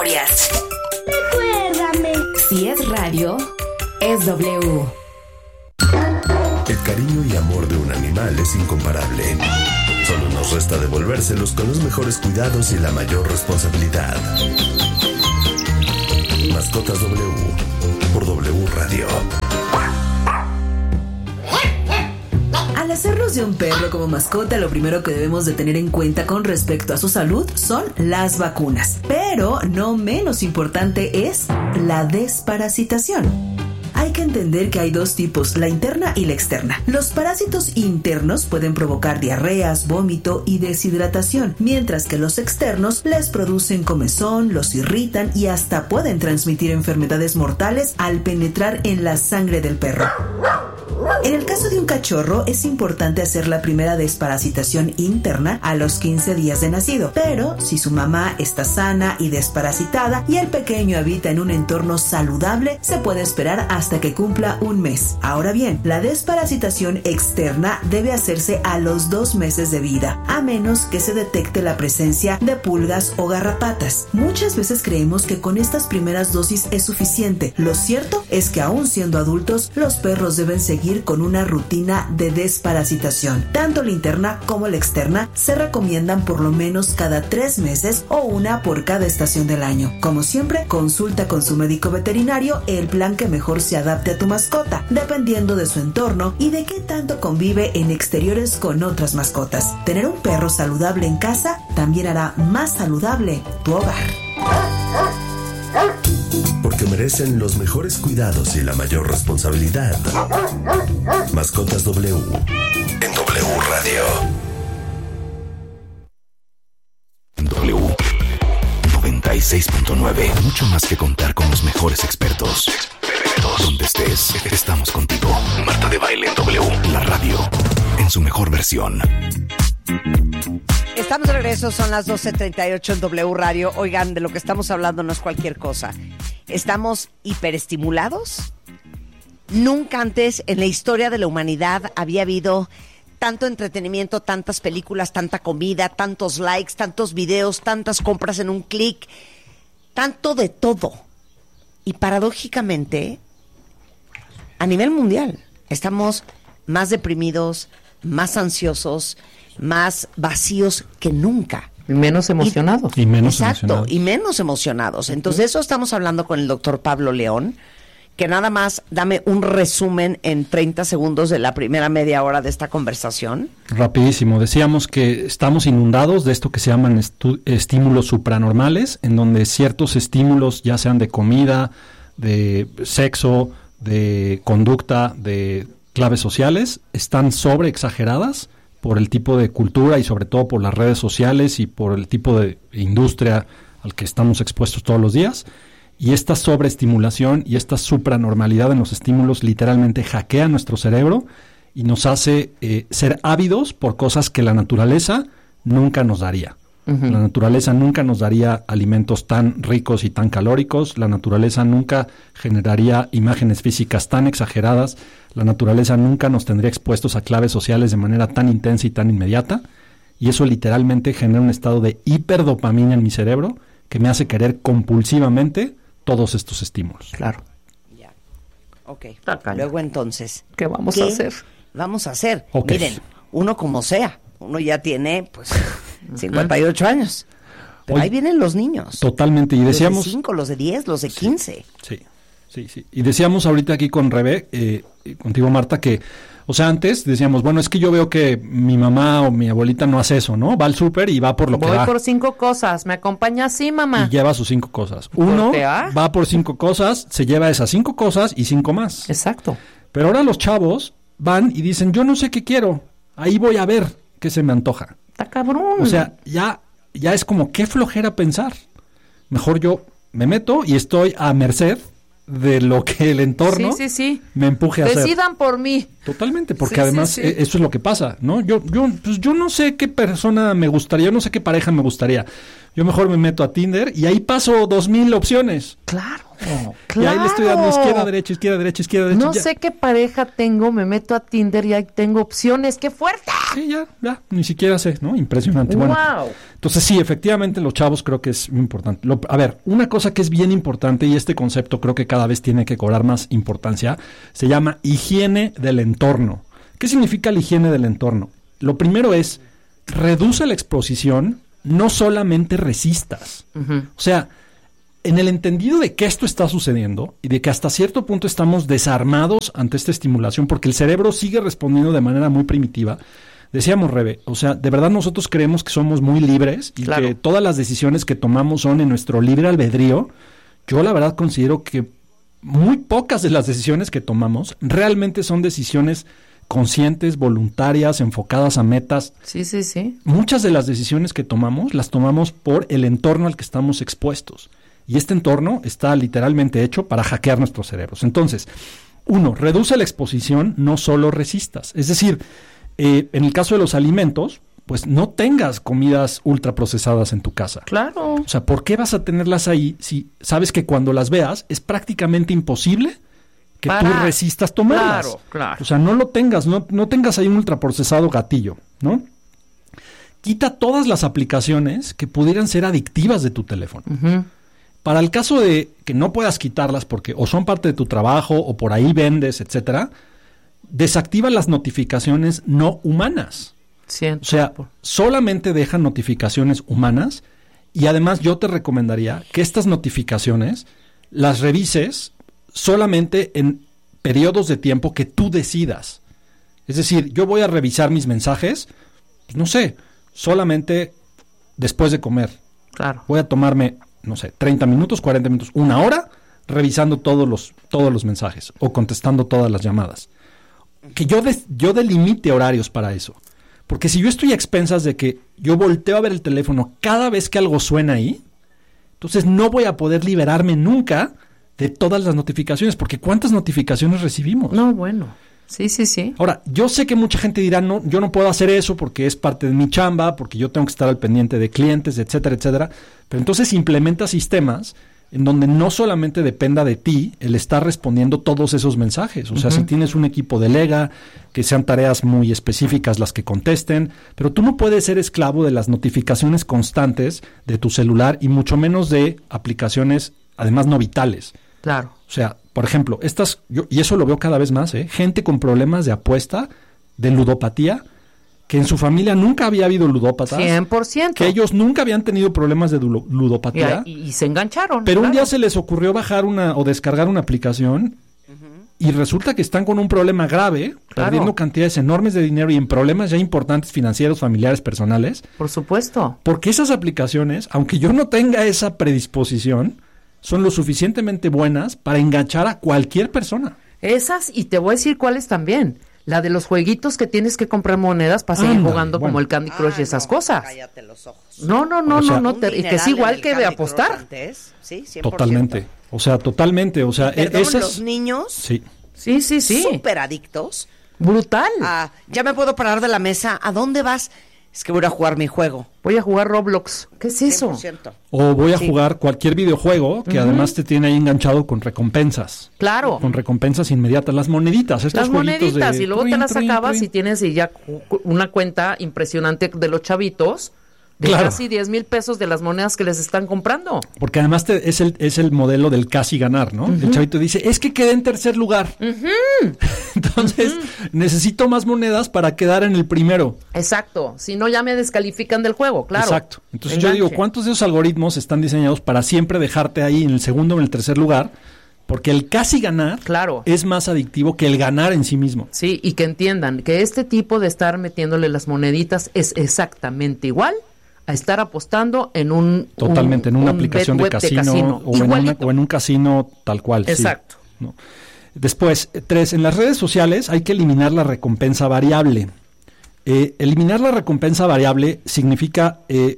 memorias. Recuérdame. Si es radio, es W. El cariño y amor de un animal es incomparable. Solo nos resta devolvérselos con los mejores cuidados y la mayor responsabilidad. Mascotas W por W Radio. Al hacernos de un perro como mascota, lo primero que debemos de tener en cuenta con respecto a su salud son las vacunas. Pero no menos importante es la desparasitación. Hay que entender que hay dos tipos, la interna y la externa. Los parásitos internos pueden provocar diarreas, vómito y deshidratación, mientras que los externos les producen comezón, los irritan y hasta pueden transmitir enfermedades mortales al penetrar en la sangre del perro. En el caso de un cachorro, es importante hacer la primera desparasitación interna a los 15 días de nacido, pero si su mamá está sana y desparasitada y el pequeño habita en un entorno saludable, se puede esperar hasta que cumpla un mes. Ahora bien, la desparasitación externa debe hacerse a los 2 meses de vida, a menos que se detecte la presencia de pulgas o garrapatas. Muchas veces creemos que con estas primeras dosis es suficiente. Lo cierto es que aún siendo adultos, los perros deben seguir con una rutina de desparasitación. Tanto la interna como la externa se recomiendan por lo menos cada 3 meses o una por cada estación del año. Como siempre, consulta con su médico veterinario el plan que mejor se adapte a tu mascota, dependiendo de su entorno y de qué tanto convive en exteriores con otras mascotas. Tener un perro saludable en casa también hará más saludable tu hogar. Porque merecen los mejores cuidados y la mayor responsabilidad. Mascotas W en W Radio. W 96.9. Mucho más que contar con los mejores expertos. Donde estés, estamos contigo. Marta de Baile en W. La radio en su mejor versión. Estamos de regreso, son las 12:38 en W Radio. Oigan, de lo que estamos hablando no es cualquier cosa. Estamos hiperestimulados. Nunca antes en la historia de la humanidad había habido tanto entretenimiento, tantas películas, tanta comida, tantos likes, tantos videos, tantas compras en un clic, tanto de todo. Y paradójicamente, a nivel mundial, estamos más deprimidos, más ansiosos, más vacíos que nunca. Y menos emocionados. Exacto, y menos emocionados. Entonces, de eso estamos hablando con el doctor Pablo León, que nada más dame un resumen en 30 segundos de la primera media hora de esta conversación. Rapidísimo. Decíamos que estamos inundados de esto que se llaman estímulos supranormales, en donde ciertos estímulos, ya sean de comida, de sexo, de conducta, de claves sociales, están sobreexageradas por el tipo de cultura y sobre todo por las redes sociales y por el tipo de industria al que estamos expuestos todos los días. Y esta sobreestimulación y esta supranormalidad en los estímulos literalmente hackea nuestro cerebro y nos hace ser ávidos por cosas que la naturaleza nunca nos daría. Uh-huh. La naturaleza nunca nos daría alimentos tan ricos y tan calóricos, la naturaleza nunca generaría imágenes físicas tan exageradas, la naturaleza nunca nos tendría expuestos a claves sociales de manera tan intensa y tan inmediata, y eso literalmente genera un estado de hiperdopamina en mi cerebro que me hace querer compulsivamente todos estos estímulos. Claro. Ya. Ok. Luego entonces, ¿qué vamos a hacer? Vamos a hacer. Okay. Miren, uno como sea, uno ya tiene, pues, 58 años. Pero ahí vienen los niños. Totalmente. Y decíamos... Los de 5, los de 10, los de 15. Sí. Y decíamos ahorita aquí con Rebe, contigo Marta, que, o sea, antes decíamos, bueno, es que yo veo que mi mamá o mi abuelita no hace eso, ¿no? Va al súper y va por lo que da. Voy por 5 cosas, ¿me acompañas? Sí, mamá. Y lleva sus 5 cosas. Uno va por 5 cosas, se lleva esas 5 cosas y 5 más. Exacto. Pero ahora los chavos van y dicen, yo no sé qué quiero, ahí voy a ver qué se me antoja. Está cabrón. O sea, ya es como, qué flojera pensar. Mejor yo me meto y estoy a merced de lo que el entorno me empuje a hacer. Decidan por mí. Totalmente, porque además eso es lo que pasa, ¿no? Yo no sé qué persona me gustaría, yo no sé qué pareja me gustaría. Yo mejor me meto a Tinder y ahí paso 2,000 opciones. Claro. Y ahí le estoy dando izquierda, derecha, izquierda, derecha, izquierda, derecha. No sé qué pareja tengo, me meto a Tinder y ahí tengo opciones. ¡Qué fuerte! Sí, ya, ni siquiera sé, ¿no? Impresionante. Bueno, entonces sí, efectivamente los chavos creo que es muy importante. A ver, una cosa que es bien importante y este concepto creo que cada vez tiene que cobrar más importancia, se llama higiene del entorno. ¿Qué significa la higiene del entorno? Lo primero es, reduce la exposición, no solamente resistas. O sea, en el entendido de que esto está sucediendo y de que hasta cierto punto estamos desarmados ante esta estimulación porque el cerebro sigue respondiendo de manera muy primitiva. Decíamos, Rebe, o sea, de verdad nosotros creemos que somos muy libres y que todas las decisiones que tomamos son en nuestro libre albedrío. Yo la verdad considero que muy pocas de las decisiones que tomamos realmente son decisiones conscientes, voluntarias, enfocadas a metas. Sí. Muchas de las decisiones que tomamos las tomamos por el entorno al que estamos expuestos. Y este entorno está literalmente hecho para hackear nuestros cerebros. Entonces, 1, reduce la exposición, no solo resistas. Es decir, en el caso de los alimentos, pues no tengas comidas ultraprocesadas en tu casa. Claro. O sea, ¿por qué vas a tenerlas ahí si sabes que cuando las veas es prácticamente imposible que tú resistas tomarlas? Claro. O sea, no lo tengas, no tengas ahí un ultraprocesado gatillo, ¿no? Quita todas las aplicaciones que pudieran ser adictivas de tu teléfono. Para el caso de que no puedas quitarlas porque o son parte de tu trabajo o por ahí vendes, etcétera, desactiva las notificaciones no humanas. O sea, solamente deja notificaciones humanas y además yo te recomendaría que estas notificaciones las revises solamente en periodos de tiempo que tú decidas. Es decir, yo voy a revisar mis mensajes, pues no sé, solamente después de comer. Claro. Voy a tomarme, no sé, 30 minutos, 40 minutos, 1 hora, revisando todos los mensajes o contestando todas las llamadas. Que yo delimite horarios para eso. Porque si yo estoy a expensas de que yo volteo a ver el teléfono cada vez que algo suena ahí, entonces no voy a poder liberarme nunca de todas las notificaciones, porque ¿cuántas notificaciones recibimos? No, bueno. Sí. Ahora, yo sé que mucha gente dirá, no, yo no puedo hacer eso porque es parte de mi chamba, porque yo tengo que estar al pendiente de clientes, etcétera, etcétera. Pero entonces implementa sistemas en donde no solamente dependa de ti el estar respondiendo todos esos mensajes. O sea, si tienes un equipo, delega, que sean tareas muy específicas las que contesten, pero tú no puedes ser esclavo de las notificaciones constantes de tu celular y mucho menos de aplicaciones, además no vitales. Claro. O sea, por ejemplo, y eso lo veo cada vez más, gente con problemas de apuesta, de ludopatía, que en su familia nunca había habido ludópatas. 100%. Que ellos nunca habían tenido problemas de ludopatía. Y se engancharon. Pero un día se les ocurrió bajar o descargar una aplicación y resulta que están con un problema grave, perdiendo cantidades enormes de dinero y en problemas ya importantes financieros, familiares, personales. Por supuesto. Porque esas aplicaciones, aunque yo no tenga esa predisposición, son lo suficientemente buenas para enganchar a cualquier persona. Esas, y te voy a decir cuáles también. La de los jueguitos que tienes que comprar monedas para seguir jugando como el Candy Crush y esas cosas. Cállate los ojos. No, que es igual que de apostar. Sí, 100%. Totalmente. O sea, totalmente. O sea, esas... los niños. Sí. Sí. Súper adictos. Brutal. Ya me puedo parar de la mesa. ¿A dónde vas? Es que voy a jugar mi juego. Voy a jugar Roblox. ¿Qué es eso? 100%. O voy a jugar cualquier videojuego que además te tiene ahí enganchado con recompensas. Claro. Con recompensas inmediatas. Las moneditas. Estos las moneditas. Y luego te las acabas y tienes ya una cuenta impresionante de los chavitos. De casi 10,000 pesos de las monedas que les están comprando. Porque además es el modelo del casi ganar, ¿no? El chavito dice, es que quedé en tercer lugar. Entonces, necesito más monedas para quedar en el primero. Exacto. Si no, ya me descalifican del juego, claro. Exacto. Entonces yo digo, ¿cuántos de esos algoritmos están diseñados para siempre dejarte ahí en el segundo o en el tercer lugar? Porque el casi ganar es más adictivo que el ganar en sí mismo. Sí, y que entiendan que este tipo de estar metiéndole las moneditas es exactamente igual a estar apostando en en una aplicación de casino o en un casino tal cual. Exacto. Sí, ¿no? Después, 3, en las redes sociales hay que eliminar la recompensa variable. Eliminar la recompensa variable significa,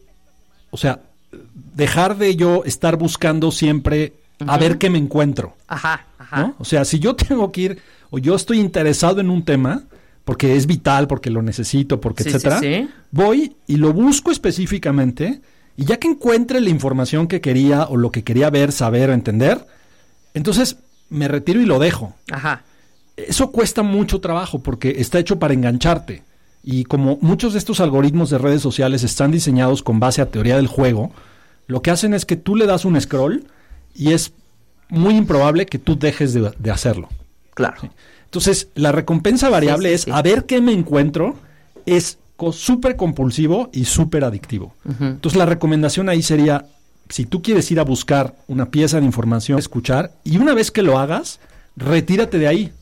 dejar de yo estar buscando siempre a ver qué me encuentro. Ajá. ¿No? O sea, si yo tengo que ir o yo estoy interesado en un tema porque es vital, porque lo necesito, porque etcétera, voy y lo busco específicamente y ya que encuentre la información que quería o lo que quería ver, saber o entender, Entonces me retiro y lo dejo. Ajá. Eso cuesta mucho trabajo porque está hecho para engancharte. Y como muchos de estos algoritmos de redes sociales están diseñados con base a teoría del juego, lo que hacen es que tú le das un scroll y es muy improbable que tú dejes de hacerlo. Claro. ¿Sí? Entonces, la recompensa variable es a ver qué me encuentro, es súper compulsivo y súper adictivo. Entonces, la recomendación ahí sería, si tú quieres ir a buscar una pieza de información, escuchar, y una vez que lo hagas, retírate de ahí.